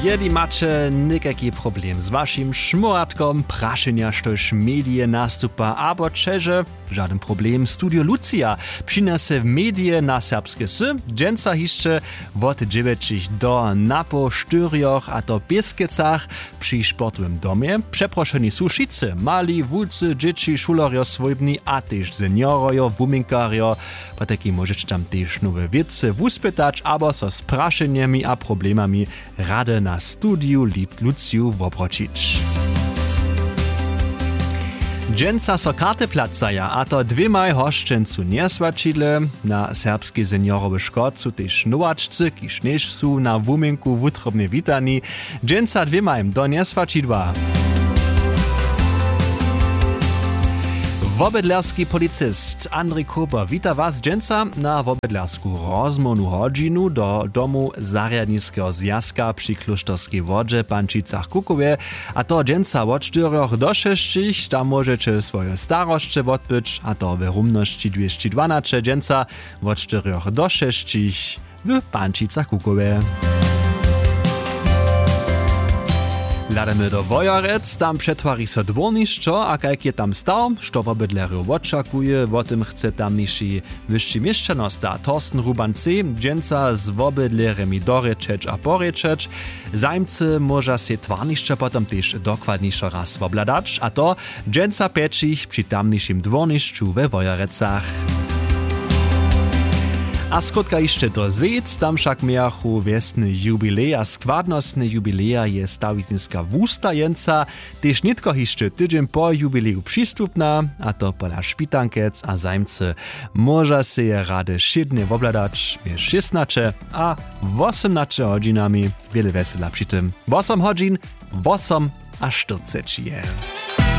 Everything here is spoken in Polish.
Jedi macie nikaki problem z waszym szmuratkom, praszenia, štož medije nastupa, abo čeže, żaden problem. Studio Lucia přinese medije na serbskie sy, dżęca hiszcze od 9 do napo 4, a to Bieskicach przy sportowym domie. Przeproszeni są wszyscy, mali, wulcy, dzieci, szulorio, swojbni, a też seniorojo, wuminkario, po takiej możecie tam też nowe wiece wuspytać, abo so z praszeniami a problemami rade na studiu Luciu wopročić. Dżęca so karty placaja, a to dwiemaj hoszczęcu niesłačidle. Na serbskiej seniorowy szkod są też nowaczcy, kiż než są na wuminku wutrobnie witani. Dżęca dwiemaj do niesłačidła. Wobydlerski policist Andrzej Koper wita was, dżęca, na wobydlersku rozmownu hodzinu do domu Zarjadniskiego zjazka przy Klusztorskiej Wodzie Pančicach Kukowie, a to dżęca od 4 do 6, tam możecie swoje starości odbyć, a to w rumności 212 dżęca od 4 do 6 w Pančicach Kukowie. Ladamy do Wojorec, tam przetwari so dworniszczo, a kajk je tam stał, što wobydlerju oczakuje, o tym chce tamniejszy wyższy mieszczanosta Torsten Ruban-C, dżęca z wobydleremi dorečeć a porečeć. Zajmcy może się twarniszcze potem też dokładniejszo raz wobladać, a to dżęca peczich przy tamniejszym dworniszczu we Wojorecach. A skotka jeszcze do zec, tam však miachu wiesny jubilej, a składnostny jubileja je stawitynska wustajenca, też nitko jeszcze tydzień po jubileju przystupna, a to pola szpitankec a zajmcy może się je rady szydnie wobladać w 16 a 18 godzinami, wiele wesela przy tym. 8 godzin, 8 a 40 je.